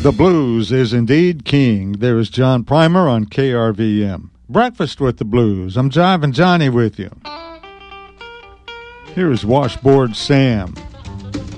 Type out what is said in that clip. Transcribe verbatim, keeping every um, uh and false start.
The blues is indeed king. There is John Primer on K R V M. Breakfast with the Blues. I'm Jivin' Johnny with you. Here is Washboard Sam.